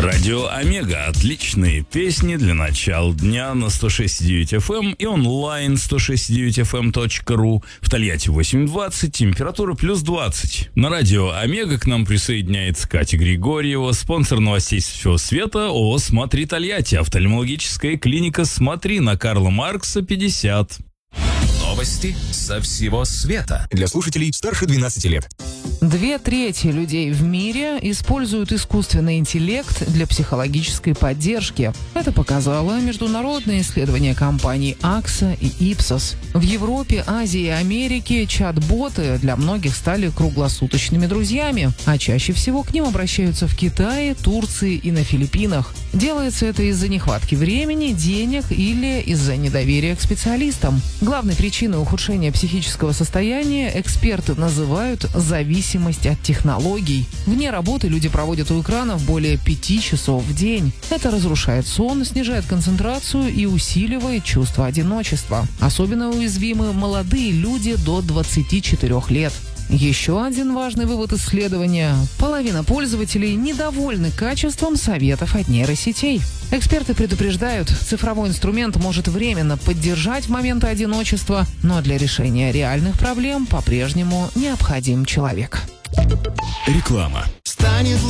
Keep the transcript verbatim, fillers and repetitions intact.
Радио Омега. Отличные песни для начала дня на сто шесть и девять эф эм и онлайн сто шесть и девять эф эм точка ру. В Тольятти восемь двадцать, температура плюс двадцать. На радио Омега к нам присоединяется Катя Григорьева, спонсор новостей со всего света ООО «Смотри Тольятти», офтальмологическая клиника «Смотри» на Карла Маркса, пятьдесят. Новости со всего света. Для слушателей старше двенадцати лет. Две трети людей в мире используют искусственный интеллект для психологической поддержки. Это показало международное исследование компаний Акса и Ipsos. В Европе, Азии и Америке чат-боты для многих стали круглосуточными друзьями, а чаще всего к ним обращаются в Китае, Турции и на Филиппинах. Делается это из-за нехватки времени, денег или из-за недоверия к специалистам. Главной причиной ухудшения психического состояния эксперты называют зависимость от технологий. Вне работы люди проводят у экранов более пяти часов в день. Это разрушает сон, снижает концентрацию и усиливает чувство одиночества. Особенно уязвимы молодые люди до двадцати четырёх лет. Еще один важный вывод исследования. Половина пользователей недовольны качеством советов от нейросетей. Эксперты предупреждают, цифровой инструмент может временно поддержать в моменты одиночества, но для решения реальных проблем по-прежнему необходим человек. Реклама. Станет